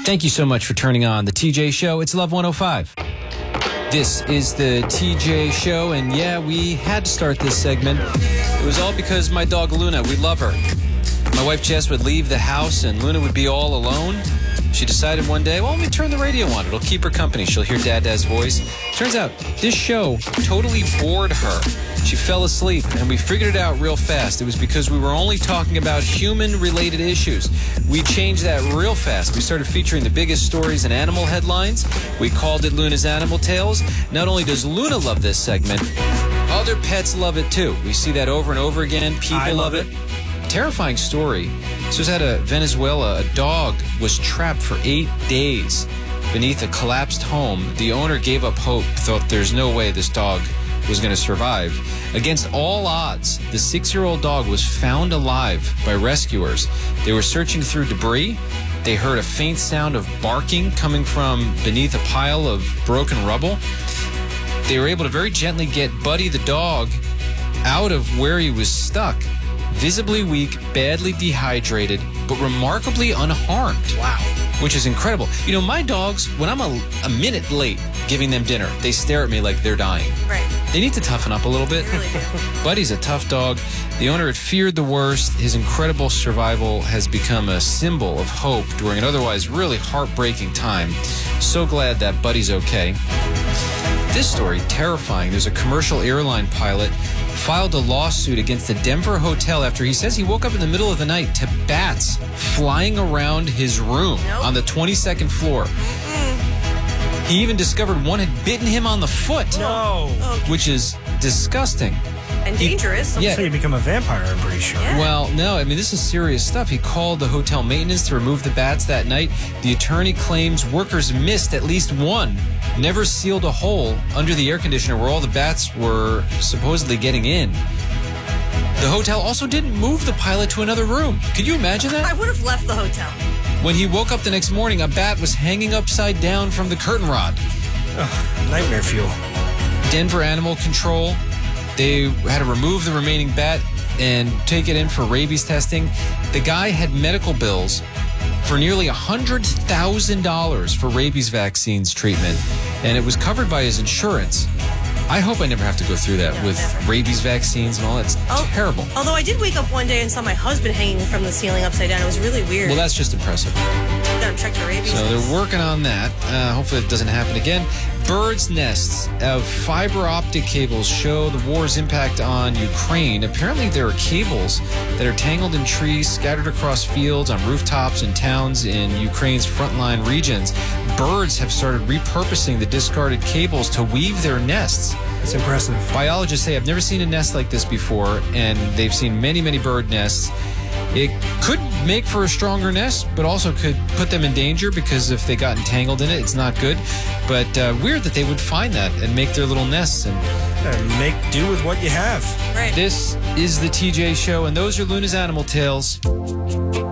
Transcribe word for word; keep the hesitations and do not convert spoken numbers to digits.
Thank you so much for turning on the T J Show. It's Love one oh five. This is the T J Show, and yeah, we had to start this segment. It was all because my dog Luna, we love her. My wife Jess would leave the house, and Luna would be all alone. She decided one day, well, let me turn the radio on. It'll keep her company. She'll hear Dad-Dad's voice. Turns out, this show totally bored her. She fell asleep, and we figured it out real fast. It was because we were only talking about human-related issues. We changed that real fast. We started featuring the biggest stories and animal headlines. We called it Luna's Animal Tales. Not only does Luna love this segment, other pets love it too. We see that over and over again. People I love love it. it. Terrifying story. This was out of Venezuela. A dog was trapped for eight days beneath a collapsed home. The owner gave up hope, thought there's no way this dog was going to survive. Against all odds, the six-year-old dog was found alive by rescuers. They were searching through debris. They heard a faint sound of barking coming from beneath a pile of broken rubble. They were able to very gently get Buddy the dog out of where he was stuck. Visibly weak, badly dehydrated, but remarkably unharmed. Wow. Which is incredible. You know, my dogs, when I'm a, a minute late giving them dinner, they stare at me like they're dying. Right. They need to toughen up a little bit. They really do. Buddy's a tough dog. The owner had feared the worst. His incredible survival has become a symbol of hope during an otherwise really heartbreaking time. So glad that Buddy's okay. This story, terrifying. There's a commercial airline pilot filed a lawsuit against the Denver hotel after he says he woke up in the middle of the night to bats flying around his room Nope. on the twenty-second floor. Mm-mm. He even discovered one had bitten him on the foot, No. Oh, which is disgusting. and dangerous. Yeah. So you become a vampire, I'm pretty sure. Yeah. Well, no, I mean, this is serious stuff. He called the hotel maintenance to remove the bats that night. The attorney claims workers missed at least one, never sealed a hole under the air conditioner where all the bats were supposedly getting in. The hotel also didn't move the pilot to another room. Could you imagine I that? would have left the hotel. When he woke up the next morning, a bat was hanging upside down from the curtain rod. Ugh, nightmare fuel. Denver Animal Control, they had to remove the remaining bat and take it in for rabies testing. The guy had medical bills for nearly one hundred thousand dollars for rabies vaccines treatment, and it was covered by his insurance. I hope I never have to go through that No, with never. rabies vaccines and all. That's Oh, terrible. Although I did wake up one day and saw my husband hanging from the ceiling upside down. It was really weird. Well, that's just impressive. Gotta check for rabies. So they're working on that. Uh, hopefully it doesn't happen again. Birds' nests of fiber optic cables show the war's impact on Ukraine. Apparently there are cables that are tangled in trees, scattered across fields, on rooftops and towns in Ukraine's frontline regions. Birds have started repurposing the discarded cables to weave their nests. It's impressive. Biologists say, I've never seen a nest like this before, and they've seen many, many bird nests. It could make for a stronger nest, but also could put them in danger because if they got entangled in it, it's not good. But uh, weird that they would find that and make their little nests. And Uh, make do with what you have. Right. this is the T J Show, and those are Luna's Animal Tales.